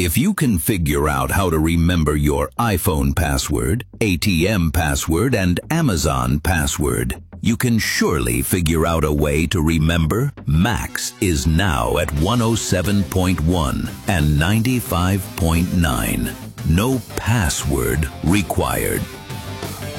If you can figure out how to remember your iPhone password, ATM password, and Amazon password, you can surely figure out a way to remember Max is now at 107.1 and 95.9. No password required.